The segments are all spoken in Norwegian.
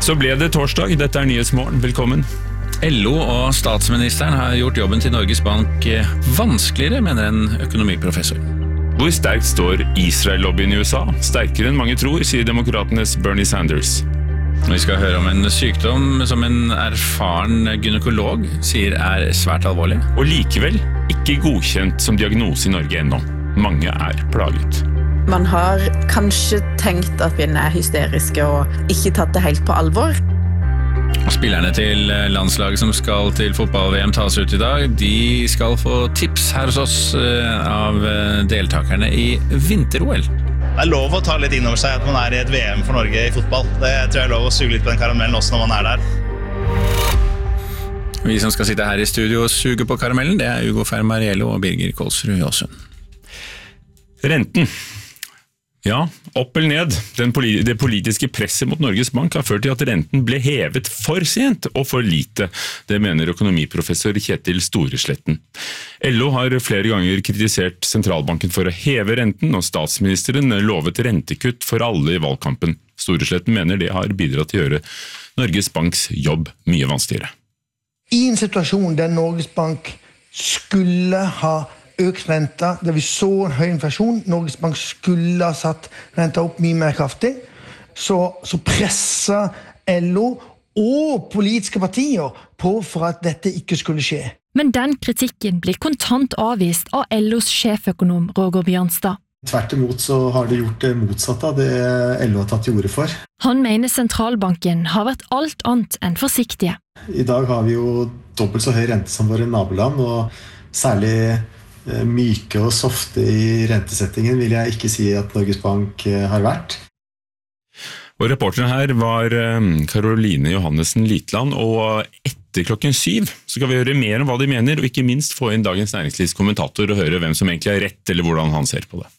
Så ble det torsdag, dette Nyhetsmorgen, velkommen. LO og statsministeren har gjort jobben til Norges Bank vanskeligere, mener en økonomiprofessor. Hvor sterkt står Israel-lobbyen i USA? Sterkere enn mange tror, sier demokratenes Bernie Sanders. Vi skal høre om en sykdom som en erfaren gynekolog sier svært alvorlig. Og likevel ikke godkjent som diagnose i Norge ennå. Mange plaget. Man har kanskje tenkt at vi hysteriske og ikke tatt det helt på alvor. Spillerne til landslaget som skal til fotball-VM tas ut i dag, de skal få tips her hos oss av deltakerne i vinter-OL. Det lov å ta litt inn over seg at man i et VM for Norge i fotball. Det tror jeg lov å suge litt på den karamellen også når man der. Vi som skal sitte her i studio og suge på karamellen, det Ugo Fermariello og Birger Kolsrud Jåsund. Renten. Ja, opp eller ned. Det politiske presset mot Norges Bank har ført til at renten ble hevet for sent og for lite. Det mener økonomiprofessor Kjetil Storesletten. LO har flere ganger kritisert sentralbanken for å heve renten, og statsministeren lovet rentekutt for alle i valgkampen. Storesletten mener det har bidratt til å gjøre Norges Banks jobb mye vanskeligere. I en situasjon der Norges Bank skulle ha økt renta, der vi så en høy inflasjon, Norges Bank skulle ha satt renta opp mye mer kraftig, så presset LO og politiske partier på for at dette ikke skulle skje. Men den kritikken blir kontant avvist av LOs sjeføkonom Roger Bjørnstad. Tvert imot så har de gjort det motsatte av det LO har tatt til orde for. Han mener sentralbanken har vært alt annet enn forsiktige. I dag har vi jo dobbelt så høy rente som våre naboland, og særlig myke og softe i rentesettingen vil jeg ikke si at Norges Bank har vært. Og reporteren her var Caroline Johannessen Litland, og etter 7:00 så skal vi høre mer om hva de mener, og ikke minst få inn dagens næringslivskommentator og høre hvem som egentlig har rett, eller hvordan han ser på det.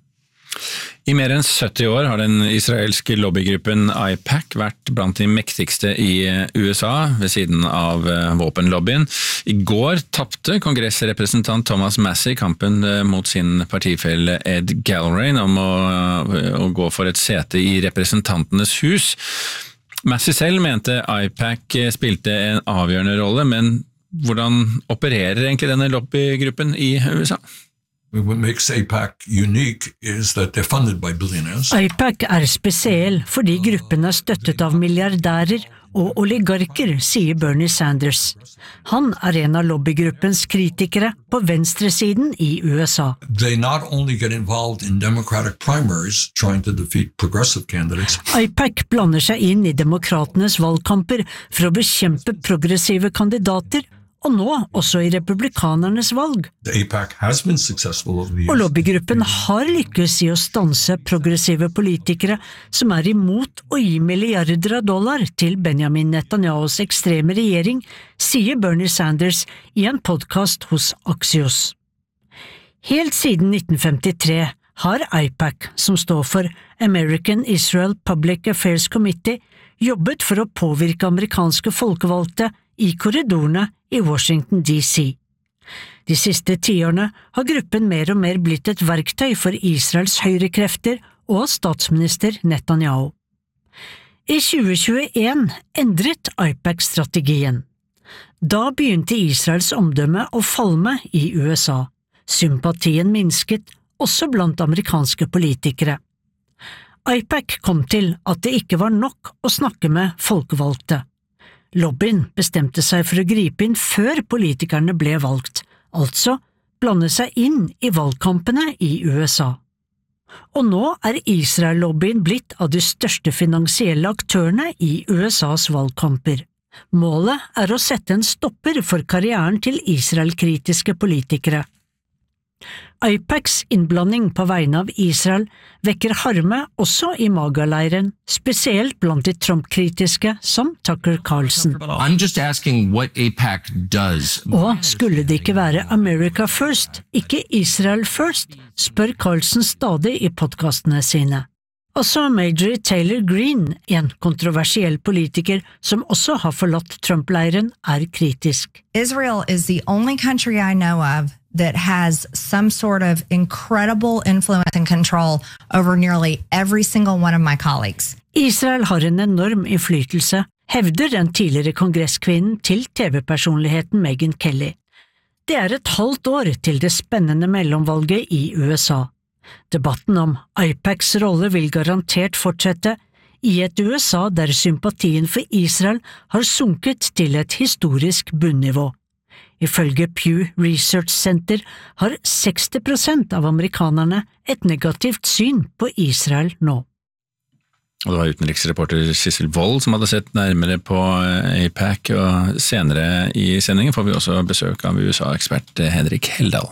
I mer enn 70 år har den israelske lobbygruppen AIPAC vært blant de mektigste i USA, ved siden av våpenlobbyen. I går tappte kongressrepresentant Thomas Massie kampen mot sin partifelle Ed Galbraith om å gå for et sete i representantenes hus. Massie selv mente AIPAC spilte en avgjørende rolle, men hvordan opererer egentlig denne lobbygruppen i USA? What makes AIPAC unique is that they're funded by billionaires. AIPAC spesiell fordi gruppen støttet av milliardærer og oligarker, sier Bernie Sanders. Han en av lobbygruppens kritikere på venstresiden i USA. They not only get involved in Democratic primaries trying to defeat progressive candidates. AIPAC blander seg inn i demokratenes valgkamper for å bekjempe progressive kandidater, og nå også i republikanernes valg. Og lobbygruppen har lykkes i å stanse progressive politikere som imot å gi milliarder av dollar til Benjamin Netanyahus ekstreme regjering, sier Bernie Sanders i en podcast hos Axios. Helt siden 1953 har AIPAC, som står for American Israel Public Affairs Committee, jobbet for å påvirke amerikanske folkevalgte i korridorene i Washington D.C. De siste 10 årene har gruppen mer og mer blitt et verktøy for Israels høyrekrefter og statsminister Netanyahu. I 2021 endret AIPAC strategien. Da begynte Israels omdømme å falme i USA. Sympatien minsket også blant amerikanske politikere. AIPAC kom til at det ikke var nok å snakke med folkevalgte. Lobbyen bestemte seg for å gripe inn før politikerne ble valgt, altså blande seg inn i valgkampene i USA. Og nå Israel-lobbyen blitt av de største finansielle aktørene i USAs valgkamper. Målet å sette en stopper for karrieren til Israel-kritiske politikere. AIPACs innblanding på vegne av Israel vekker harme også i MAGA-leiren, spesielt blant de Trump-kritiske som Tucker Carlson. Og skulle det ikke være America First, ikke Israel First, spør Carlson stadig i podcastene sine. Også Marjorie Taylor Greene, en kontroversiell politiker som også har forlatt Trump-leiren, kritisk. Israel is the only country I know of that has some sort of incredible influence and control over nearly every single one of my colleagues. Israel har en enorm innflytelse, hevder den tidligere kongresskvinnen til TV-personligheten Megyn Kelly. Det et halvt år til det spennende mellomvalget i USA. Debatten om IPACs rolle vil garantert fortsette i et USA der sympatien for Israel har sunket til et historisk bunnivå. Ifølge Pew Research Center har 60% av amerikanerne et negativt syn på Israel nå. Og det var utenriksreporter Sissel Wold som hadde sett nærmere på AIPAC, og senere i sendingen får vi også besøk av USA-ekspert Henrik Heldal.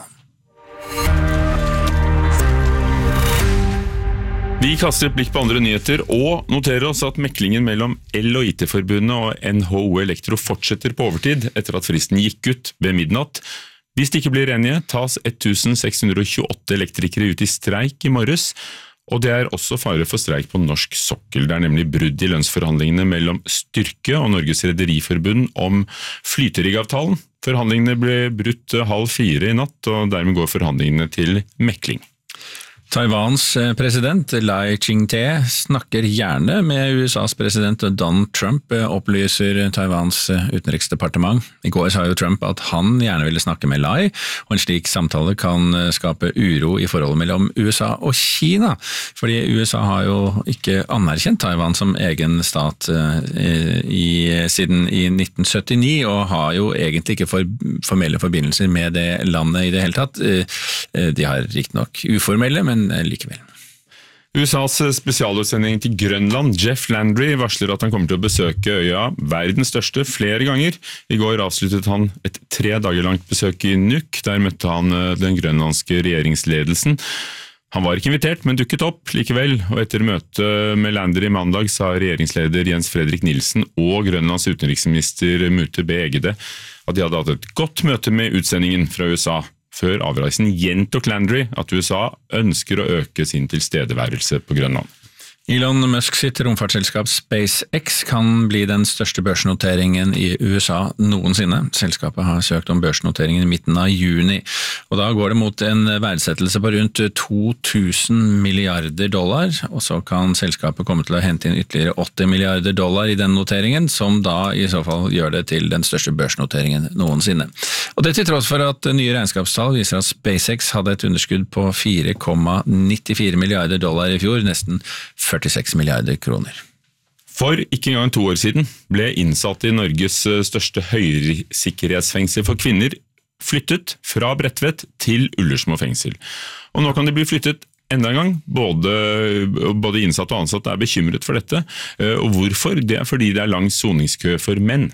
Vi kaster et blikk på andre nyheter og noterer oss at meklingen mellom EL og IT-forbundet og NHO Elektro fortsetter på overtid etter at fristen gikk ut ved midnatt. Hvis de ikke blir enige, tas 1628 elektrikere ut i streik i morges, og det også fare for streik på norsk sokkel. Det nemlig brudd i lønnsforhandlingene mellom Styrke og Norges Rederiforbund om flyteriggavtalen. Forhandlingene ble brutt 3:30 i natt, og dermed går forhandlingene til mekling. Taiwans president Lai Ching-te snakker gjerne med USAs president Donald Trump, opplyser Taiwans utenriksdepartement. I går sa jo Trump at han gjerne ville snakke med Lai, og en slik samtale kan skape uro i forholdet mellom USA og Kina, fordi USA har jo ikke anerkjent Taiwan som egen stat siden i 1979, og har jo egentlig ikke formelle forbindelser med det landet i det hele tatt. De har riktignok uformelle, men likevel. USAs spesialutsending til Grønland, Jeff Landry, varsler at han kommer til å besøke øya, verdens største, flere ganger. I går avsluttet han et 3 dager langt besøk i Nuuk. Der møtte han den grønlandske regjeringsledelsen. Han var ikke invitert, men dukket opp likevel, og etter møtet med Landry i mandag sa regjeringsleder Jens Fredrik Nielsen og Grønlands utenriksminister Mute B. Egede at de hadde hatt et godt møte med utsendingen fra USA. Før avreisen gjentok Landry at USA ønsker å øke sin tilstedeværelse på Grønland. Elon Musk sitt romfartsselskap SpaceX kan bli den største børsnoteringen i USA noensinne. Selskapet har søkt om børsnoteringen i midten av juni, og da går det mot en verdsettelse på rundt 2000 milliarder dollar, og så kan selskapet komme til å hente inn ytterligere 80 milliarder dollar i den noteringen, som da i så fall gjør det til den største børsnoteringen noensinne. Og det til tross for at nye regnskapstall viser at SpaceX hadde et underskudd på 4,94 milliarder dollar i fjor, nesten 46 milliarder kroner. For ikke engang 2 år siden ble innsatte i Norges største høysikkerhetsfengsel for kvinner flyttet fra Bredtvet til Ullersmo fengsel. Og nå kan de bli flyttet enda en gang. Både innsatte og ansatte bekymret for dette. Og hvorfor? Det fordi det lang soningskø for menn.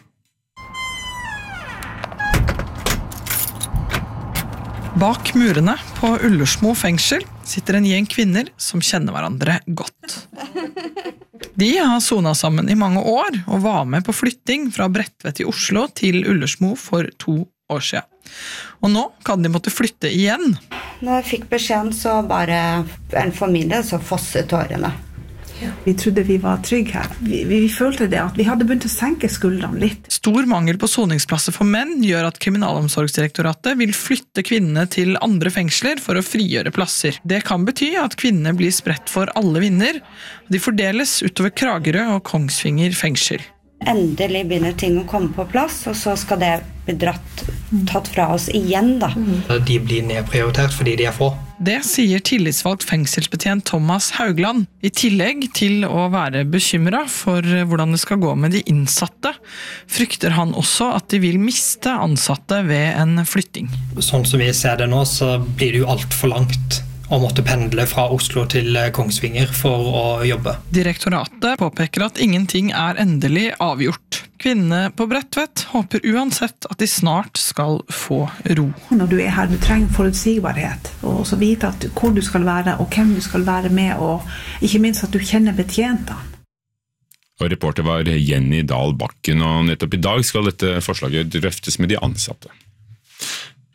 Bak murene på Ullersmo fengsel sitter en gjeng kvinner som kjenner hverandre godt. De har sonet sammen i mange år og var med på flytting fra Bredtvet i Oslo til Ullersmo for 2 år siden. Og nå kan de måtte flytte igjen. Når jeg fikk beskjeden så bare en familie så fosset tårene. Vi trodde vi var trygge her. Vi følte det at vi hadde begynt å senke skuldrene litt. Stor mangel på soningsplasser for menn gjør at Kriminalomsorgsdirektoratet vil flytte kvinnene til andre fengsler for å frigjøre plasser. Det kan bety at kvinnene blir spredt for alle vinder. De fordeles utover Kragerø og Kongsvinger fengsel. Endelig begynner ting å komme på plass, og så skal det bli tatt fra oss igjen da. De blir nedprioritert fordi de få. Det sier tillitsvalgt fengselsbetjent Thomas Haugland. I tillegg til å være bekymret for hvordan det skal gå med de innsatte, frykter han også at de vil miste ansatte ved en flytting. Sånn som vi ser det nå, så blir det jo alt for langt å måtte pendle fra Oslo til Kongsvinger for å jobbe. Direktoratet påpeker at ingenting endelig avgjort. Kvinnene på Bredtvet håper uansett at de snart skal få ro. Når du her, du trenger forutsigbarhet, og så vite at hvor du skal være, og hvem du skal være med, og ikke minst at du kjenner betjentene. Og reporter var Jenny Dahl Bakken, og nettopp i dag skal dette forslaget drøftes med de ansatte.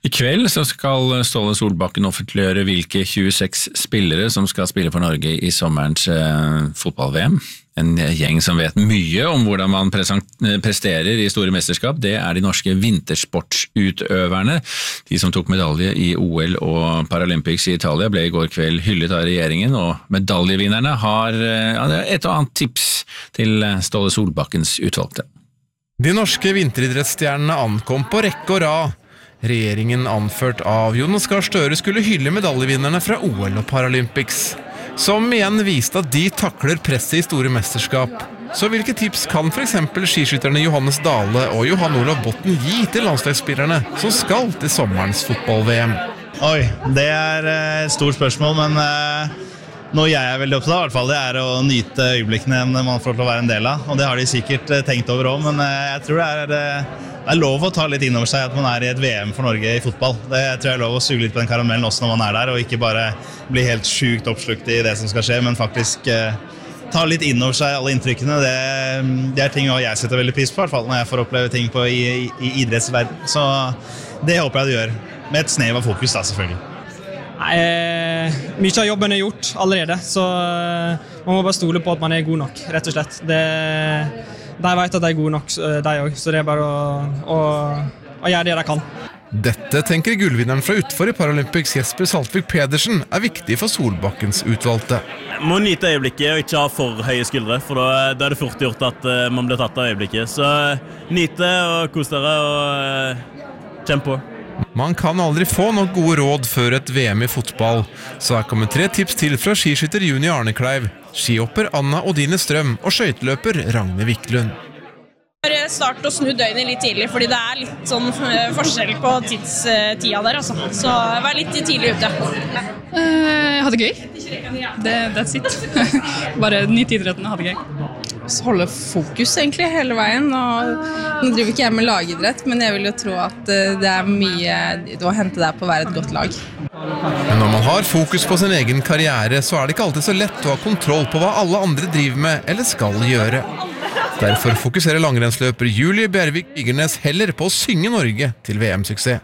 I kveld så skal Ståle Solbakken offentliggjøre hvilke 26 spillere som skal spille for Norge i sommerens fotball-VM. En gjeng som vet mye om hvordan man presterer i store mesterskap, det de norske vintersportsutøverne. De som tok medalje i OL og Paralympics i Italia ble i går kveld hyllet av regjeringen, og medaljevinnerne har et og annet tips til Ståle Solbakkens utvalgte. De norske vinteridrettsstjernene ankom på rekke og rad. Regjeringen anført av Jonas Gahr Støre skulle hylle medaljevinnerne fra OL og Paralympics, som igjen viste at de takler presset i store mesterskap. Så hvilke tips kan for eksempel skiskytterne Johannes Dale og Johan Olav Botten gi til landslagsspillerne som skal til sommerens fotball-VM? Oi, det et stort spørsmål, men noe jeg veldig opptatt av, i hvert fall, det å nyte øyeblikkene man får til å være en del av, og det har de sikkert tenkt over også, men jeg tror det lov å ta litt inn over seg at man i et VM for Norge i fotball. Det tror jeg lov å suge litt på den karamellen også når man der, og ikke bare bli helt sykt oppslukt i det som skal skje, men faktisk ta litt inn over seg alle inntrykkene. Det ting jeg setter veldig pris på, i hvert fall når jeg får oppleve ting i idrettsverden. Så det håper jeg du gjør, med et snev av fokus da, selvfølgelig. Mye av jobben gjort allerede, så man må bare stole på at man god nok, rett og slett. De vet at de gode nok, de også, så det bare å gjøre det de kan. Dette tenker gullvinneren fra utfor i Paralympics, Jesper Saltvik Pedersen, viktig for Solbakkens utvalgte. Må nyte øyeblikket og ikke ha for høye skuldre, for da det fort gjort at man blir tatt av øyeblikket. Så nyte og kos dere og kjempe på. Man kan aldri få noen gode råd før et VM i fotball, så her kommer 3 tips til fra skiskytter Juni Arnekleiv, skihopper Anna Odine Strøm og skøyteløper Ragne Wiklund. Start å snu døgnet litt tidlig, fordi det litt sånn forskjell på tida der, altså. Så vær litt tidlig ute. Ha det gøy. That's it. Bare nyte idretten og ha det gøy. Holde fokus egentlig hele veien, og nå driver ikke jeg med lagidrett, men jeg vil jo tro at det mye å hente der på å være et godt lag. Men når man har fokus på sin egen karriere, så det ikke alltid så lett å ha kontroll på hva alle andre driver med eller skal gjøre. Derfor fokuserer langrennsløper Julie Bjervik Igernes heller på å synge Norge til VM-suksess.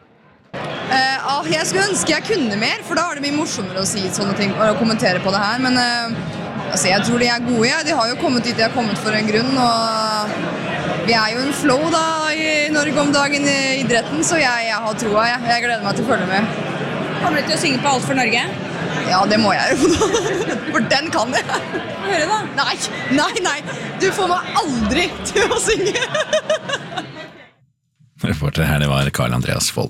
Jeg skulle ønske jeg kunne mer, for da det mye morsommere å si sånne ting og kommentere på det her, men jeg tror de gode. De har jo kommet dit de har kommet for en grunn, og vi jo en flow da i Norge om dagen i idretten, så jeg har troa. Jeg gleder meg til å følge med. Kommer du til å synge på Alt for Norge? Ja, det må jeg jo, for den kan jeg. Høre da? Nei, du får meg aldri til å synge. Reporter her, det var Karl Andreas Fold.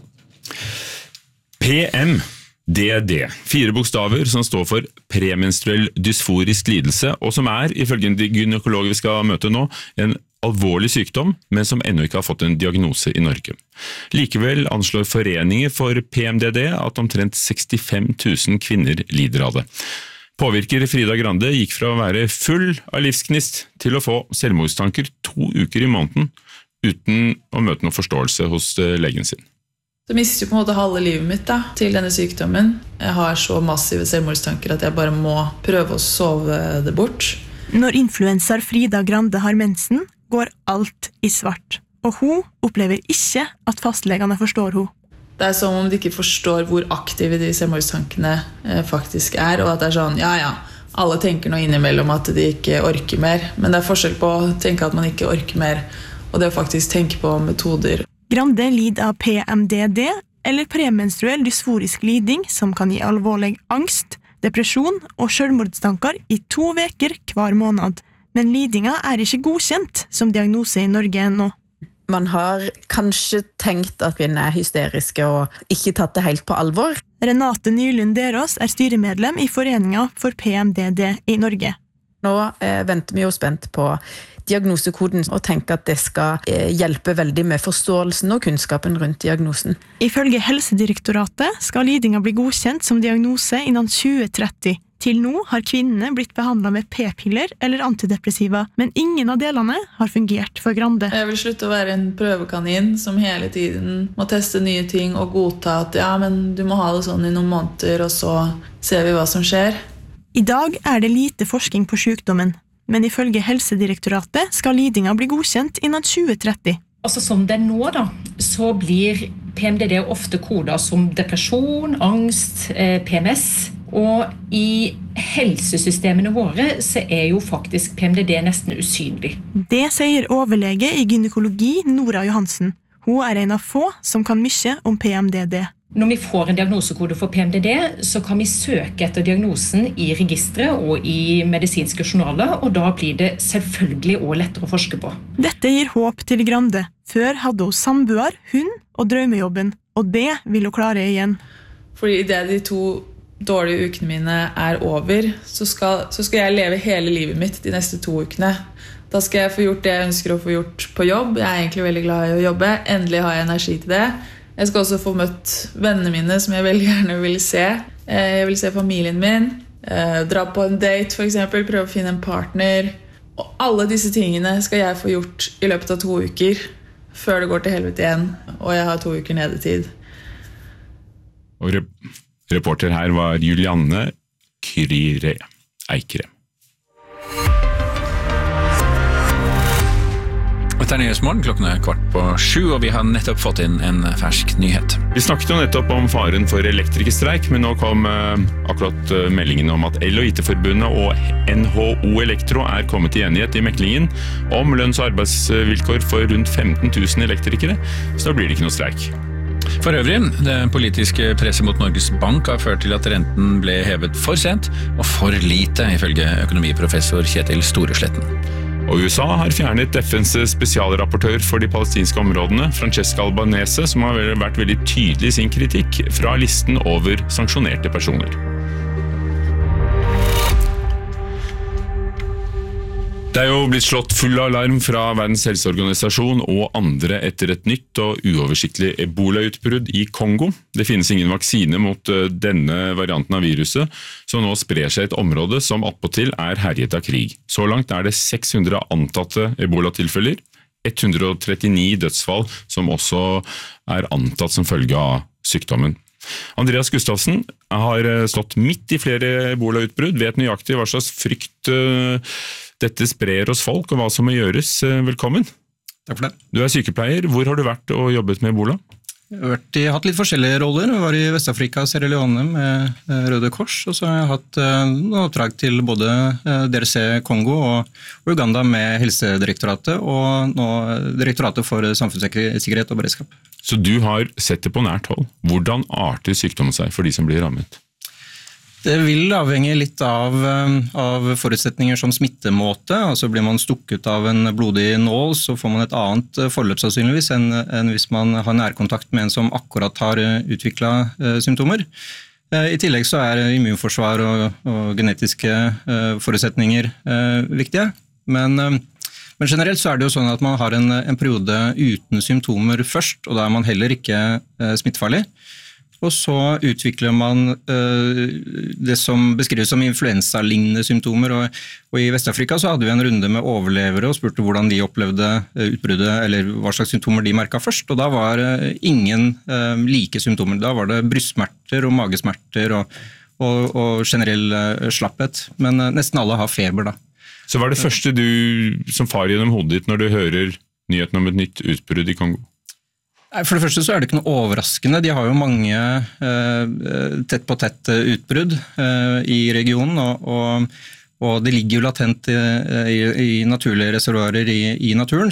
PMDD, 4 bokstaver som står for premenstruell dysforisk lidelse, og som ifølge en gynekolog vi skal møte nå, en alvorlig sykdom, men som ennå ikke har fått en diagnose i Norge. Likevel anslår foreninger for PMDD at omtrent 65 000 kvinner lider av det. Påvirker Frida Grande gikk fra å være full av livsgnist til å få selvmordstanker 2 uker i måneden, uten å møte noen forståelse hos legen sin. Så mistet jo på en måte halve livet mitt til denne sykdommen. Jeg har så massive selvmordstanker at jeg bare må prøve å sove det bort. Når influenser Frida Grande har mensen, går alt i svart. Og hun opplever ikke at fastlegene forstår hun. Det som om de ikke forstår hvor aktive de selvmordstankene faktisk og at det sånn, ja, alle tenker noe innimellom at de ikke orker mer. Men det forskjell på å tenke at man ikke orker mer, og det å faktisk tenke på metoder. Grande lider av PMDD, eller premenstruell dysforisk liding, som kan gi alvorlig angst, depresjon og selvmordstanker i 2 uker hver måned. Men lidinga ikke godkjent som diagnose i Norge ennå. Man har kanskje tenkt at kvinner hysteriske og ikke tatt det helt på alvor. Renate Nylund Derås styremedlem i Foreningen for PMDD i Norge. Nå venter vi jo spent på diagnosekoden og tenker at det skal hjelpe veldig med forståelsen og kunnskapen rundt diagnosen. Ifølge Helsedirektoratet skal lidinga bli godkjent som diagnose innen 2030. Til nå har kvinnene blitt behandlet med p-piller eller antidepressiva, men ingen av delene har fungert for Grande. Jeg vil slutte å være en prøvekanin som hele tiden må teste nye ting og godta at ja, men du må ha det sånn i noen måneder, og så ser vi hva som skjer. I dag det lite forskning på sykdommen, men ifølge Helsedirektoratet skal lidinga bli godkjent innen 2030. Altså som det nå da, så blir PMDD er ofte kodet som depresjon, angst, PMS, og i helsesystemene våre så er jo faktisk PMDD nesten usynlig. Det sier overlege i gynekologi Nora Johansen. Hun er en av få som kan mye om PMDD. Når vi får en diagnosekode for PMDD, så kan vi søke etter diagnosen i registre og i medisinske journaler, og da blir det selvfølgelig også lettere å forske på. Dette gir håp til Grande. Før hadde hun samboer, hund og drømmejobben, og det vil hun klare igjen. Fordi i det de 2 dårlige ukene mine er over, så skal jeg leve hele livet mitt de neste 2 ukene. Da skal jeg få gjort det jeg ønsker å få gjort på jobb. Jeg er egentlig veldig glad i å jobbe. Endelig har jeg energi til det. Jeg skal også få møtt vennene mine som jeg veldig gjerne vil se. Jeg vil se familien min, dra på en date for eksempel, prøve å finne en partner. Og alle disse tingene skal jeg få gjort i løpet av 2 uker, før det går til helvete igjen, og jeg har 2 uker nedetid. Og reporter her var Julianne Kyrie Eikere. Dette er Nyhetsmorgen, klokken er 7:15, og vi har nettopp fått inn en fersk nyhet. Vi snakket jo nettopp om faren for elektrikerstreik, men nå kom akkurat meldingen om at EL og IT-forbundet og NHO Elektro er kommet i enighet i meklingen om lønns- og arbeidsvilkår for rundt 15 000 elektrikere, så da blir det ikke noe streik. For øvrig, det politiske presset mot Norges Bank har ført til at renten ble hevet for sent og for lite, ifølge økonomiprofessor Kjetil Storesletten. Og USA har fjernet FNs spesialrapportør for de palestinske områdene, Francesca Albanese, som har vært veldig tydelig i sin kritikk fra listen over sanksjonerte personer. Det er jo blitt slått full alarm fra Verdens helseorganisasjon og andre etter et nytt og uoversiktlig ebola-utbrudd i Kongo. Det finnes ingen vaksine mot denne varianten av viruset, som nå sprer seg i et område som attpåtil er herjet av krig. Så langt er det 600 antatte ebola-tilfeller, 139 dødsfall som også er antatt som følge av sykdommen. Andreas Gustavsen har stått midt i flere ebola-utbrudd, vet nøyaktig hva slags frykt dette sprer hos folk, og hva som må gjøres. Velkommen. Takk for det. Du er sykepleier. Hvor har du vært og jobbet med ebola? Jeg har hatt litt forskjellige roller. Jeg var i Vest-Afrika, Sierra Leone med Røde Kors, og så har jeg hatt noe oppdrag til både DRC Kongo og Uganda med Helsedirektoratet, og nå Direktoratet for samfunnssikkerhet og beredskap. Så du har sett det på nært hold. Hvordan arter sykdommen seg for de som blir rammet? Det vil avhenge litt av forutsetninger som smittemåte. Altså blir man stukket av en blodig nål, så får man et annet forløp sannsynligvis enn hvis man har nærkontakt med en som akkurat har utviklet symptomer. I tillegg så er immunforsvar og genetiske forutsetninger viktige. Men generelt så er det jo sånn at man har en periode uten symptomer først, og da er man heller ikke smittefarlig. Og så utvikler man det som beskrives som influensa-lignende symptomer, og i Vest-Afrika så hadde vi en runde med overlevere og spurte hvordan de opplevde utbruddet, eller hva slags symptomer de merket først, og da var ingen like symptomer. Da var det brystsmerter og magesmerter og generell slapphet, men nesten alle har feber da. Så hva er det første du som far gjennom hodet ditt når du hører nyheten om et nytt utbrudd i Kongo? For det første så er det ikke noe overraskende. De har jo mange tett på tett utbrudd i regionen, og det ligger jo latent i naturlige reservoarer i naturen,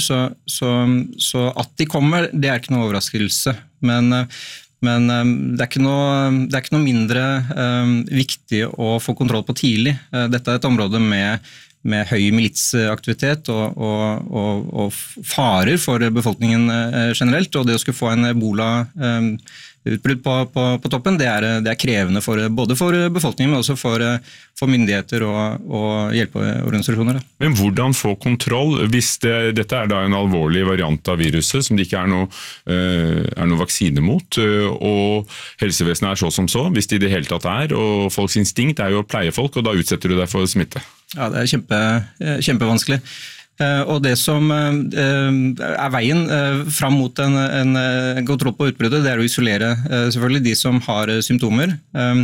så at de kommer, det er ikke noe overraskelse. Men det er ikke noe mindre viktig å få kontroll på tidlig. Dette er et område med høy militsaktivitet og farer for befolkningen generelt, og det å skulle få en ebola-utbrudd på toppen, det er krevende både for befolkningen, men også for myndigheter og hjelpeorganisasjoner. Men hvordan få kontroll hvis dette er da en alvorlig variant av viruset som det ikke er noe vaksine mot, og helsevesenet er så som så, hvis det i det hele tatt er, og folks instinkt er jo å pleie folk, og da utsetter du deg for smitte? Ja, det er kjempevanskelig. Og det som er veien fram mot en kontroll på utbruddet, det er å isolere selvfølgelig de som har symptomer,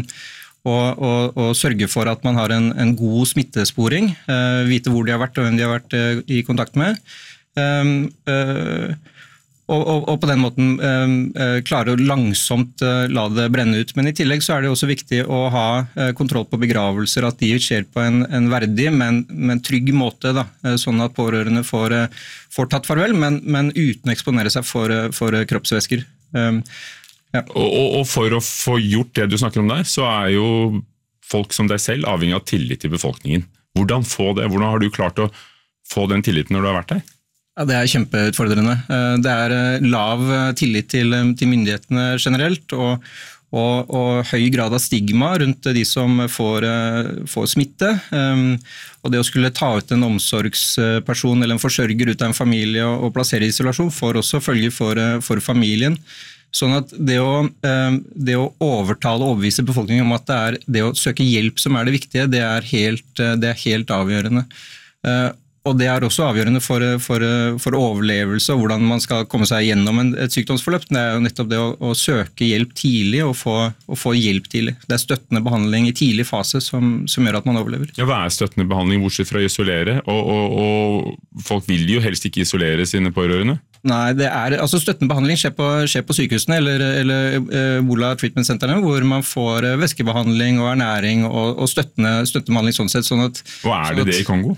og sørge for at man har en god smittesporing, vite hvor de har vært og hvem de har vært i kontakt med. og på den måten klare å langsomt la det brenne ut. Men i tillegg så det også viktig å ha kontroll på begravelser, at de skjer på en verdig, men trygg måte, da, sånn at pårørende får tatt farvel, men uten å eksponere seg for kroppsvæsker. Ja. Og for å få gjort det du snakker om der, så jo folk som deg selv avhengig av tillit til befolkningen. Hvordan få det? Hvordan har du klart å få den tilliten når du har vært der? Ja, det kjempeutfordrende. Det lav tillit til myndighetene generelt, og høy grad av stigma rundt de som får smitte. Og det å skulle ta ut en omsorgsperson eller en forsørger ut av en familie og plassere i isolasjon får også følge for familien. Sånn at det å overtale og overbevise befolkningen om at det å søke hjelp som det viktige, det helt avgjørende. Og det også avgjørende for overlevelse og hvordan man skal komme seg gjennom et sykdomsforløp. Det jo nettopp det å søke hjelp tidlig og få hjelp tidlig. Det støttende behandling i tidlig fase som gjør at man overlever. Ja, hva støttende behandling bortsett fra å isolere? Og folk vil jo helst ikke isolere sine pårørende? Nei, altså støttende behandling skjer på sykehusene eller Ebola Treatment Centerne, hvor man får væskebehandling og ernæring og støttende behandling sånn sett. Hva det i Kongo?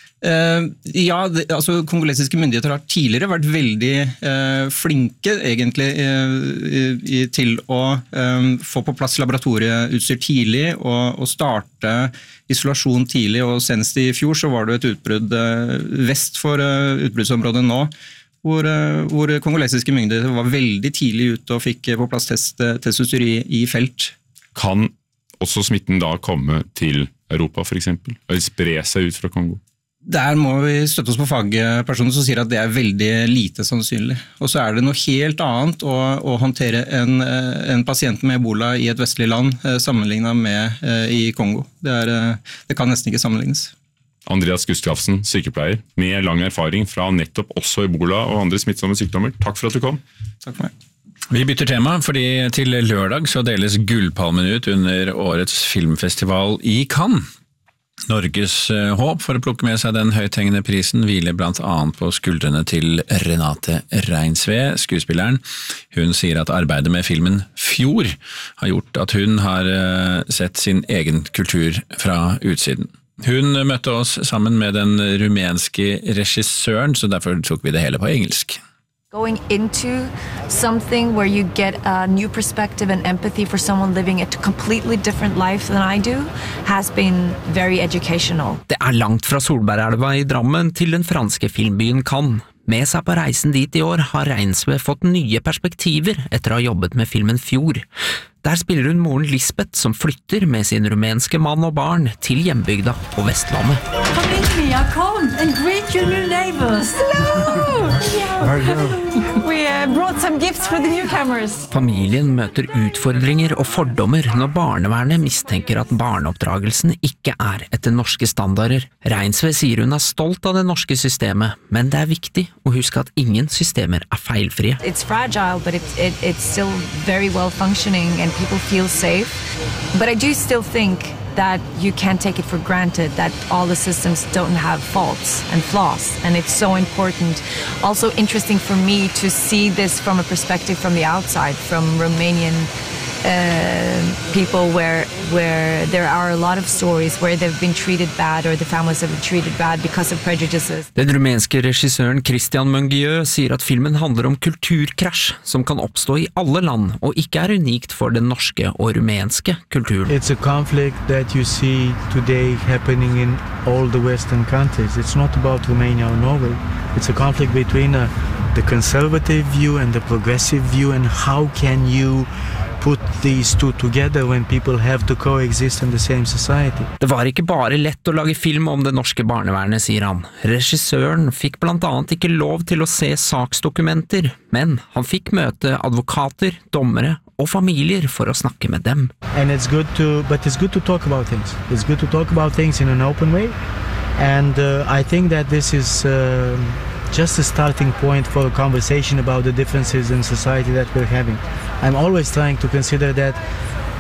Altså kongolesiske myndigheter har tidligere vært veldig flinke egentlig til å få på plass laboratorieutstyr tidlig og starte isolasjon tidlig, og senest i fjor så var det et utbrudd vest for utbruddsområdet nå, hvor kongolesiske myndigheter var veldig tidlig ute og fikk på plass testutstyr i felt. Kan også smitten da komme til Europa for eksempel, eller spre seg ut fra Kongo? Der må vi støtte oss på fagpersoner som sier at det veldig lite sannsynlig. Og så det noe helt annet å håndtere en pasient med Ebola i et vestlig land sammenlignet med i Kongo. Det kan nesten ikke sammenlignes. Andreas Gustavsen, sykepleier, med lang erfaring fra nettopp også Ebola og andre smittsomme sykdommer. Takk for at du kom. Takk for meg. Vi bytter tema, fordi til lørdag så deles Gullpalmen ut under årets filmfestival i Cannes. Norges håp for å plukke med seg den høythengende prisen hviler blant annet på skuldrene til Renate Reinsve, skuespilleren. Hun sier at arbeidet med filmen Fjord har gjort at hun har sett sin egen kultur fra utsiden. Hun møtte oss sammen med den rumenske regissøren, så derfor tok vi det hele på engelsk. Going into something where you get a new perspective and empathy for someone living a completely different life than I do has been very educational. Det langt fra Solbergelva i Drammen til den franske filmbyen Cannes. Med seg på reisen dit i år har Reinsve fått nye perspektiver etter å ha jobbet med filmen Fjord. Der spiller hun moren Lisbeth som flytter med sin rumenske mann og barn til hjembygda på Vestlandet. Come in here, come and greet your new neighbors. Hello! We brought some gifts for the newcomers. Familien møter utfordringer og fordommer når barnevernet mistenker at barneoppdragelsen ikke etter norske standarder. Reinsve sier hun stolt av det norske systemet, men det viktig å huske at ingen systemer feilfrie. It's fragile, but it's still very well functioning and people feel safe. But I do still think that you can't take it for granted that all the systems don't have faults and flaws, and it's so important. Also interesting for me to see this from a perspective from the outside, from Romanian people where there are a lot of stories where they've been treated bad or the families have been treated bad because of prejudices. Den rumenske regissøren Christian Mungieu sier at filmen handler om kulturkrasj som kan oppstå i alle land og ikke unikt for den norske og rumenske kulturen. It's a conflict that you see today happening in all the Western countries. It's not about Romania or Norway. It's a conflict between the conservative view and the progressive view, and how can you put these two together when people have to coexist in the same society. Det var ikke bare lett å lage film om det norske barnevernet, sier han. Regissøren fikk blant annet ikke lov til å se saksdokumenter, men han fikk møte advokater, dommere og familier for å snakke med dem. And it's good to talk about things. It's good to talk about things in an open way, and I think that this is just a starting point for a conversation about the differences in society that we're having. I'm always trying to consider that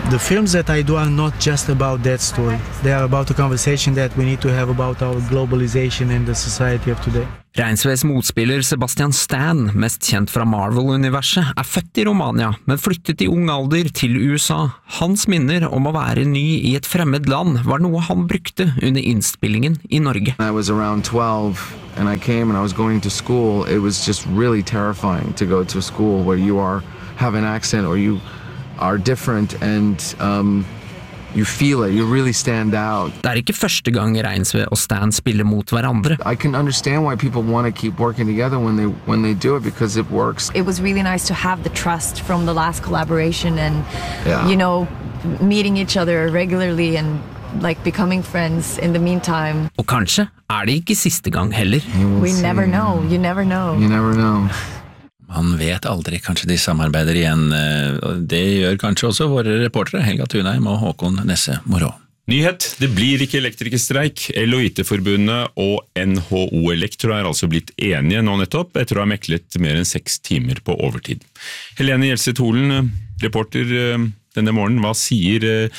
The films that I do are not just about that story. They are about a conversation that we need to have about our globalization and the society of today. Reinsves motspiller Sebastian Stan, mest kjent fra Marvel-universet, født I Romania, men flyttet I ung alder til USA. Hans minner om å være ny I et fremmed land var noe han brukte under innspillingen I Norge. I was around 12 and I came and I was going to school. It was just really terrifying to go to a school where you have an accent or you are different and you feel it, you really stand out. Det ikke første gang Reinsve og Stan spiller mot hverandre. I can understand why people want to keep working together when they do it because it works. It was really nice to have the trust from the last collaboration and you know, meeting each other regularly and like becoming friends in the meantime. Og kanskje det ikke siste gang heller. We never know, you never know. You never know. Man vet aldri, kanskje de samarbeider igjen. Det gjør kanskje også våre reportere, Helga Thunheim og Håkon Nesse Morå. Nyhet, det blir ikke elektrikerstreik. LO-IT-forbundet og NHO Elektro altså blitt enige nå nettopp, etter å ha meklet mer enn 6 timer på overtid. Helene Gjelseth Holen, reporter denne morgenen, hva sier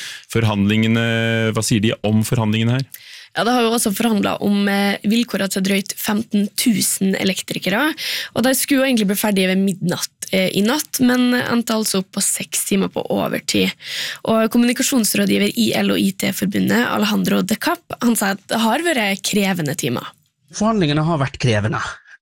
de om forhandlingene her? Ja, det har jo også forhandlet om vilkåret til drøyt 15 000 elektrikere, og de skulle jo egentlig bli ferdige ved midnatt I natt, men endte altså opp på 6 timer på overtid. Og kommunikasjonsrådgiver I LO-IT-forbundet, Alejandro De Cap, han sa at det har vært krevende timer. Forhandlingene har vært krevende.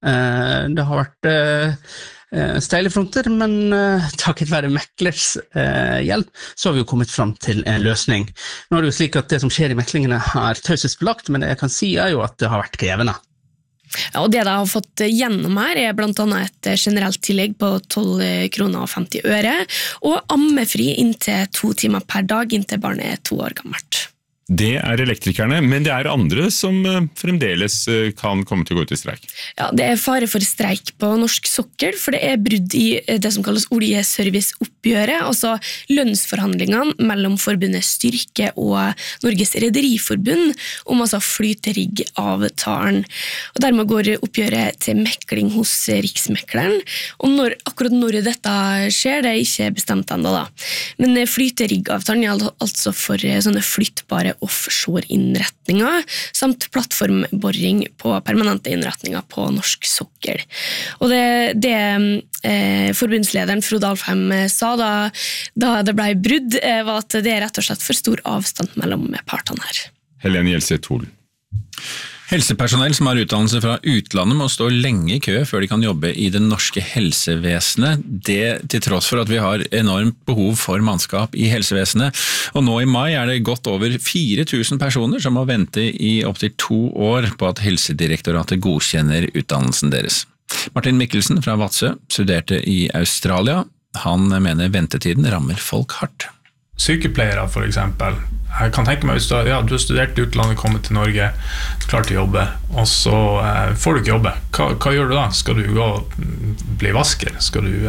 Det har vært steile fronter, men takket være meklers hjelp, så har vi jo kommet frem til en løsning. Nå det jo slik at det som skjer I meklingene taushetsbelagt, men det jeg kan si jo at det har vært krevende. Ja, og det de har fått gjennom her blant annet et generelt tillegg på 12 kroner og 50 øre, og ammefri inntil 2 timer per dag inntil barnet 2 år gammelt. Det elektrikerne, men det andre som fremdeles kan komme til å gå ut I streik. Ja, det fare for streik på norsk sokkel, for det brudd I det som kalles oljeserviceoppgjøret, altså lønnsforhandlingene mellom forbundet Styrke og Norges Rederiforbund om altså flyteriggavtalen. Og dermed går oppgjøret til mekling hos Riksmekleren, og akkurat når dette skjer, det ikke bestemt enda da. Men flyteriggavtalen gjelder altså for sånne flyttbare offshore-innretninger, samt plattformborring på permanente innretninger på norsk sokkel. Og det forbundslederen Frode Alfheim sa da det ble brudd, var at det rett og slett for stor avstand mellom partene her. Helene Gjelseth Holen. Helsepersonell som har utdannelse fra utlandet må stå lenge I kø før de kan jobbe I det norske helsevesenet. Det til tross for at vi har enormt behov for mannskap I helsevesenet. Og nå I mai det gått over 4000 personer som må vente I opp til 2 år på at Helsedirektoratet godkjenner utdannelsen deres. Martin Mikkelsen fra Vadsø studerte I Australia. Han mener ventetiden rammer folk hardt. Sykepleiere for eksempel. Jeg kan tenke meg hvis du har studert I utlandet, kommet til Norge, klart å jobbe, og så får du ikke jobbe. Hva gjør du da? Skal du gå og bli vasker? Skal du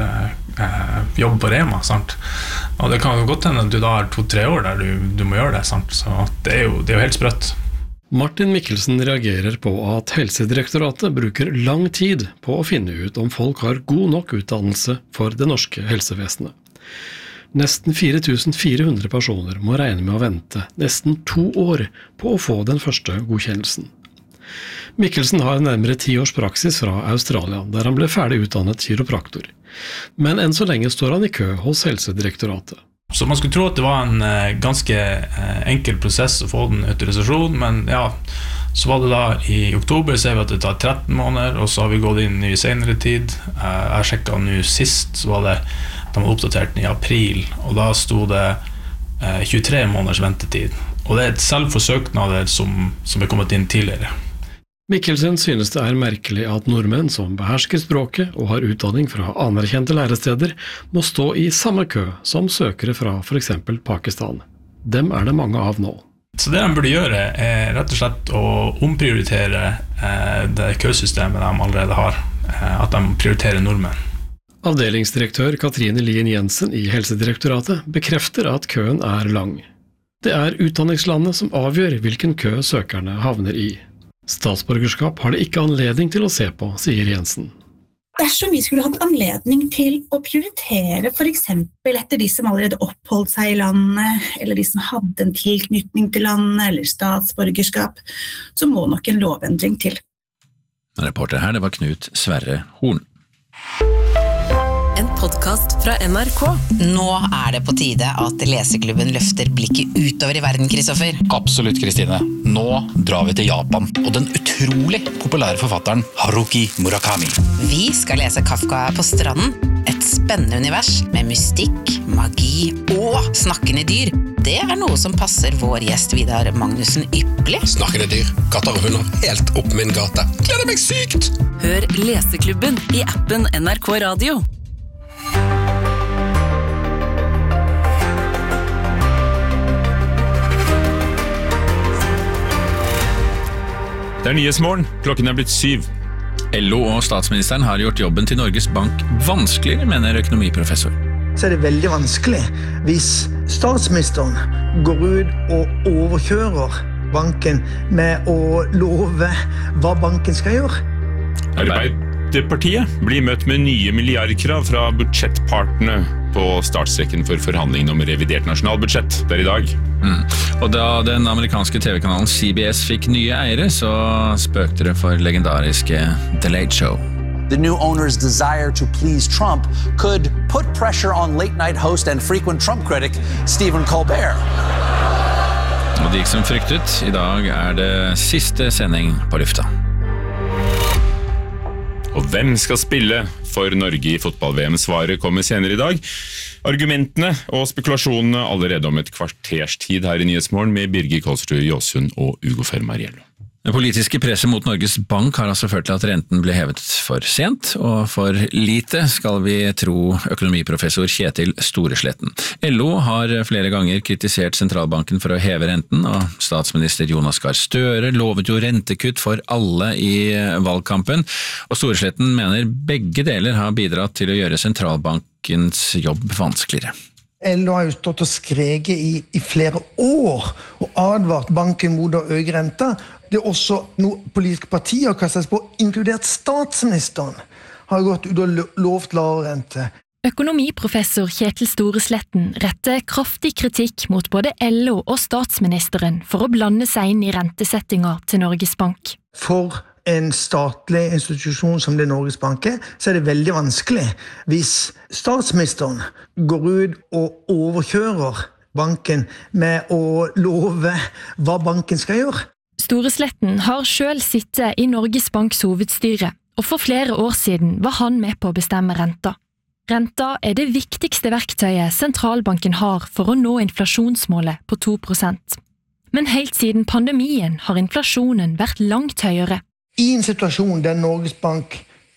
jobbe på Rema? Sant? Og det kan jo godt hende at du da har 2-3 år der du må gjøre det. Sant? Så det jo helt sprøtt. Martin Mikkelsen reagerer på at Helsedirektoratet bruker lang tid på å finne ut om folk har god nok utdannelse for det norske helsevesenet. Nesten 4400 personer må regne med å vente nesten 2 år på å få den første godkjennelsen. Mikkelsen har nærmere 10 års praksis fra Australia, der han ble ferdig utdannet kiropraktor. Men enn så lenge står han I kø hos Helsedirektoratet. Så man skulle tro at det var en ganske enkel prosess å få den autorisasjon, men ja, så var det da I oktober, ser vi at det tar 13 måneder, og så har vi gått inn I senere tid. Jeg sjekket nå sist, så var det de var oppdatert I april, og da stod det 23 måneders ventetid. Og det et selv for søknader som kommet inn tidligere. Mikkelsen synes det merkelig at nordmenn som behersker språket og har utdanning fra anerkjente læresteder må stå I samme kø som søkere fra for eksempel Pakistan. Dem det mange av nå. Så det de burde gjøre rett og slett å omprioritere det køsystemet de allerede har, at de prioriterer nordmenn. Avdelingsdirektør Katrine Lien Jensen I Helsedirektoratet bekrefter at køen lang. Det utdanningslandet som avgjør hvilken kø søkerne havner I. Statsborgerskap har det ikke anledning til å se på, sier Jensen. Dersom vi skulle hatt anledning til å prioritere for eksempel etter de som allerede oppholdt seg i landet, eller de som hadde en tilknytning til landet, eller statsborgerskap, så må nok en lovendring til. Reporter her, det var Knut Sverre Horn. En podcast fra NRK. Nå det på tide at Leseklubben løfter blikket utover I verden, Kristoffer. Absolutt, Kristine. Nå drar vi til Japan, og den utrolig populære forfatteren Haruki Murakami. Vi skal lese Kafka på stranden. Et spennende univers med mystikk, magi og snakkende dyr. Det noe som passer vår gjest Vidar Magnussen ypperlig. Snakkende dyr, katter og hunder, helt opp min gate. Gleder meg sykt! Hør Leseklubben I appen NRK Radio. Det Nyhetsmorgen, klokken blitt 7. LO og statsministeren har gjort jobben til Norges Bank vanskeligere, mener økonomiprofessor. Så det veldig vanskelig hvis statsministeren går ut og overkjører banken med å love hva banken skal gjøre. Arbeiderpartiet blir møtt med nye milliardkrav fra budsjettpartene på startstrekken for forhandlingene om revidert nasjonalbudsjett der I dag. Og da den amerikanske TV-kanalen CBS fikk nye eiere, så spøkte det for legendariske The Late Show. The new owner's desire to please Trump could put pressure on late-night host and frequent Trump critic Stephen Colbert. Og de som fryktet, I dag det siste sending på lufta. Og hvem skal spille for Norge I fotball-VM? Svaret kommer senere I dag. Argumentene og spekulasjonene allerede om et kvarters tid her I Nyhetsmorgen med Birgir Kolsrud Jåsund og Ugo Fermariello. Det politiske presset mot Norges Bank har altså ført til at renten ble hevet for sent, og for lite skal vi tro økonomiprofessor Kjetil Storesletten. LO har flere ganger kritisert sentralbanken for å heve renten, og statsminister Jonas Gahr Støre lovet jo rentekutt for alle I valgkampen, og Storesletten mener begge deler har bidratt til å gjøre sentralbankens jobb vanskeligere. LO har jo stått og skreket I flere år og advart banken mot å øke renta. Det også noen politiske partier har kastet på, inkludert statsministeren, har gått ut og lovt lavere rente. Økonomiprofessor Kjetil Storesletten retter kraftig kritikk mot både LO og statsministeren for å blande seg inn I rentesettinger til Norges Bank. For en statlig institusjon som det Norges Bank så det veldig vanskelig hvis statsministeren går ut og overkjører banken med å love hva banken skal gjøre. Storesletten har selv sittet I Norges Banks hovedstyre, og for flere år siden var han med på å bestemme renta. Renta det viktigste verktøyet sentralbanken har for å nå inflasjonsmålet på 2%. Men helt siden pandemien har inflasjonen vært langt høyere. I en situasjon der Norges Bank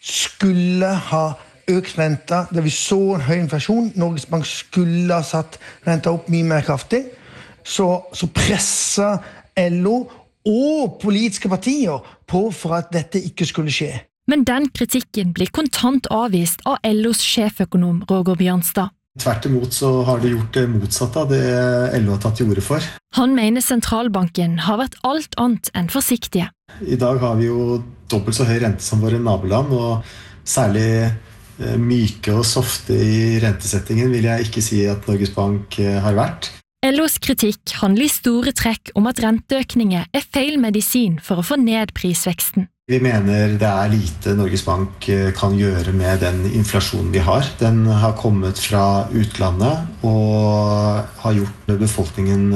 skulle ha økt renta, der vi så en høy inflasjon, Norges Bank skulle ha satt renta opp mye mer kraftig, så presset LO og politiske partier på for at dette ikke skulle skje. Men den kritikken blir kontant avvist av LOs sjeføkonom Roger Bjørnstad. Tvert imot så har de gjort det motsatte av det LO har tatt til orde for. Han mener sentralbanken har vært alt annet enn forsiktige. I dag har vi jo dobbelt så høy rente som våre naboland, og særlig myke og softe I rentesettingen vil jeg ikke si at Norges Bank har vært. LOs kritikk handler I store trekk om at renteøkninger feil medisin for å få ned prisveksten. Vi mener det lite Norges Bank kan gjøre med den inflasjonen vi har. Den har kommet fra utlandet og har gjort befolkningen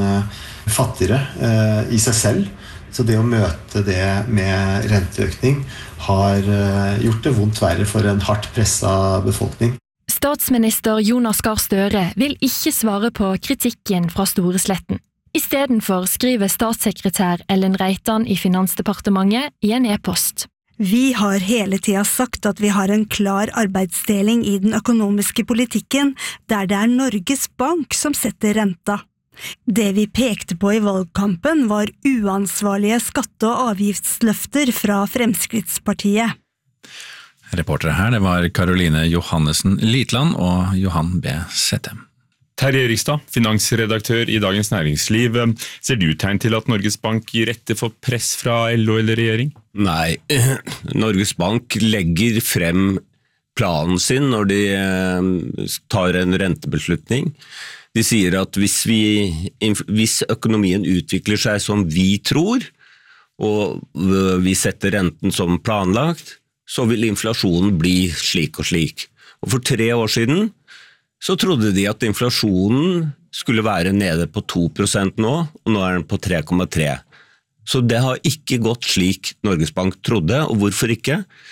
fattigere I seg selv. Så det å møte det med renteøkning har gjort det vondt verre for en hardt presset befolkning. Statsminister Jonas Gahr Støre vil ikke svare på kritikken fra Storesletten. I stedet for skriver statssekretær Ellen Reitan I Finansdepartementet I en e-post. Vi har hele tiden sagt at vi har en klar arbeidsdeling I den økonomiske politikken, der det Norges Bank som setter renta. Det vi pekte på I valgkampen var uansvarlige skatte- og avgiftsløfter fra Fremskrittspartiet. Reportere her, det var Caroline Johannessen Litland og Johan B. Settem. Terje Rikstad, finansredaktør I Dagens Næringsliv. Ser du tegn til at Norges Bank gir rette for press fra LO eller regjering? Nei, Norges Bank legger frem planen sin når de tar en rentebeslutning. De sier at hvis økonomien utvikler seg som vi tror, og vi setter renten som planlagt, så vil inflasjonen bli slik og slik. Og for 3 år siden så trodde de at inflasjonen skulle være nede på 2% nå, og nå den på 3,3%. Så det har ikke gått slik Norges Bank trodde, og hvorfor ikke?